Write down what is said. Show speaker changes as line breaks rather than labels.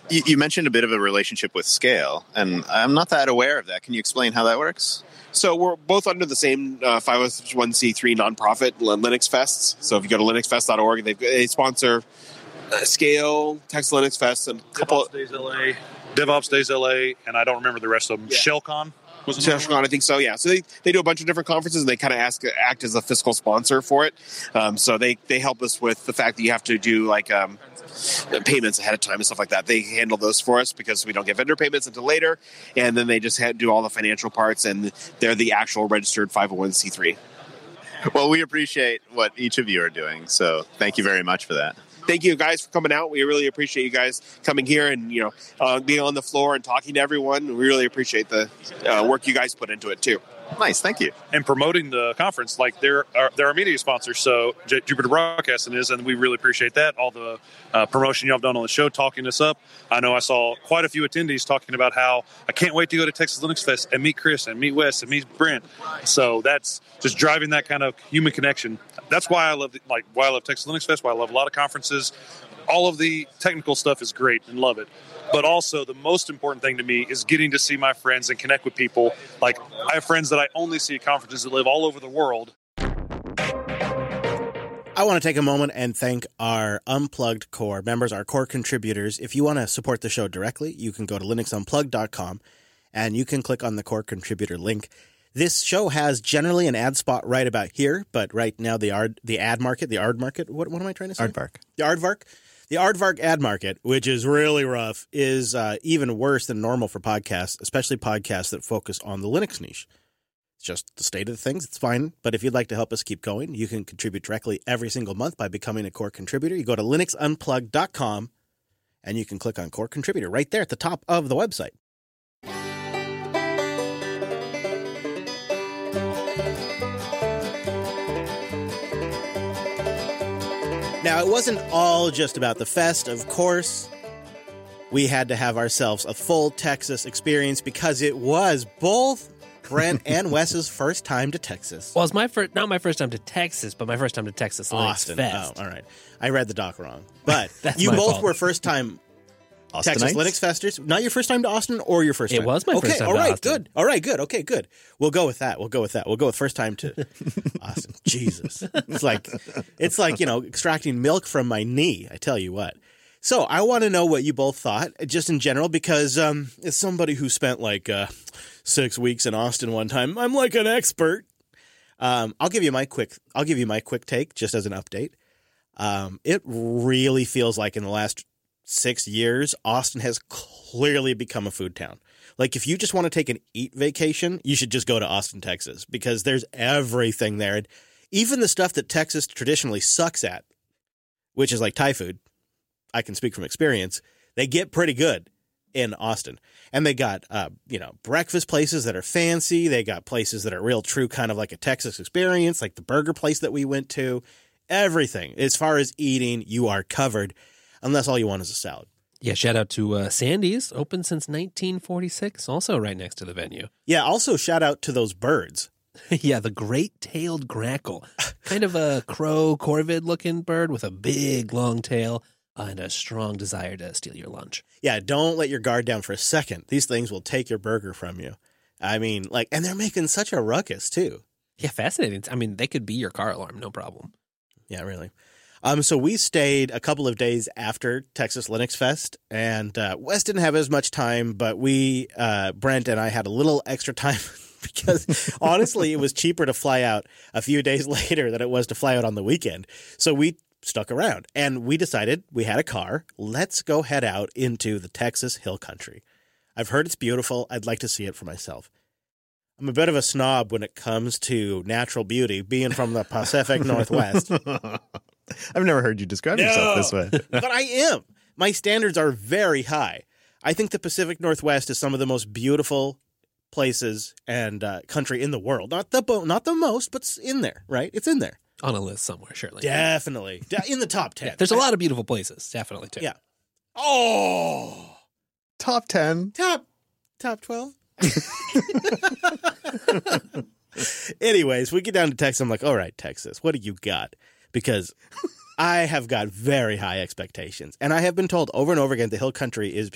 You mentioned a bit of a relationship with Scale, and I'm not that aware of that. Can you explain how that works?
So we're both under the same 501c3 nonprofit, Linux Fests. So if you go to linuxfest.org, they sponsor Scale, Texas Linux Fest, and a couple...
DevOps Days LA, and I don't remember the rest of them. Yeah. Shellcon?
Shellcon, I think so, yeah. So they do a bunch of different conferences, and they kind of act as a fiscal sponsor for it. So they help us with the fact that you have to do like payments ahead of time and stuff like that. They handle those for us because we don't get vendor payments until later, and then they just do all the financial parts, and they're the actual registered 501c3.
Well, we appreciate what each of you are doing, so thank you very much for that.
Thank you guys for coming out. We really appreciate you guys coming here and being on the floor and talking to everyone. We really appreciate the work you guys put into it too.
Nice, thank you.
And promoting the conference, like they're our media sponsors, so Jupiter Broadcasting is, and we really appreciate that. All the promotion y'all have done on the show, talking us up. I know I saw quite a few attendees talking about how I can't wait to go to Texas Linux Fest and meet Chris and meet Wes and meet Brent. So that's just driving that kind of human connection. That's why I love Texas Linux Fest, why I love a lot of conferences. All of the technical stuff is great and love it. But also the most important thing to me is getting to see my friends and connect with people. Like I have friends that I only see at conferences that live all over the world.
I want to take a moment and thank our Unplugged core members, our core contributors. If you want to support the show directly, you can go to linuxunplugged.com and you can click on the core contributor link. This show has generally an ad spot right about here, but right now the ad market, what am I trying to say?
Aardvark.
The Aardvark ad market, which is really rough, is even worse than normal for podcasts, especially podcasts that focus on the Linux niche. It's just the state of the things. It's fine. But if you'd like to help us keep going, you can contribute directly every single month by becoming a core contributor. You go to linuxunplugged.com and you can click on core contributor right there at the top of the website. Now, it wasn't all just about the fest, of course. We had to have ourselves a full Texas experience because it was both Brent and Wes's first time to Texas.
Well, it's not my first time to Texas, but my first time to Texas Linux
Austin.
Fest.
Oh, all right. I read the doc wrong. But you both were first-time Texas Linux Festers. Not your first time to Austin or your first time?
It was my first time to Austin.
Good. All right, good. Okay, good. We'll go with that. We'll go with first time to Austin. Jesus. It's like, extracting milk from my knee, I tell you what. So I want to know what you both thought, just in general, because as somebody who spent 6 weeks in Austin one time, I'm like an expert. I'll give you my quick take just as an update. It really feels like in the last 6 years, Austin has clearly become a food town. Like, if you just want to take an eat vacation, you should just go to Austin, Texas, because there's everything there. And even the stuff that Texas traditionally sucks at, which is like Thai food, I can speak from experience, they get pretty good in Austin. And they got, breakfast places that are fancy. They got places that are real true, kind of like a Texas experience, like the burger place that we went to. Everything. As far as eating, you are covered. Unless all you want is a salad.
Yeah, shout out to Sandy's, open since 1946, also right next to the venue.
Yeah, also shout out to those birds.
Yeah, the great-tailed grackle. Kind of a crow corvid-looking bird with a big, long tail and a strong desire to steal your lunch.
Yeah, don't let your guard down for a second. These things will take your burger from you. I mean, and they're making such a ruckus, too.
Yeah, fascinating. I mean, they could be your car alarm, no problem.
Yeah, really. So we stayed a couple of days after Texas Linux Fest, and Wes didn't have as much time, but Brent and I had a little extra time because honestly, it was cheaper to fly out a few days later than it was to fly out on the weekend. So we stuck around, and we decided we had a car. Let's go head out into the Texas Hill Country. I've heard it's beautiful. I'd like to see it for myself. I'm a bit of a snob when it comes to natural beauty, being from the Pacific Northwest.
I've never heard you describe yourself this way.
But I am. My standards are very high. I think the Pacific Northwest is some of the most beautiful places and country in the world. Not the most, but it's in there, right? It's in there.
On a list somewhere, surely.
Definitely. In the top 10.
Yeah, there's a lot of beautiful places, definitely, too.
Yeah. Oh!
Top 10.
Top 12. Anyways, we get down to Texas. I'm like, all right, Texas, what do you got? Because I have got very high expectations. And I have been told over and over again the Hill Country is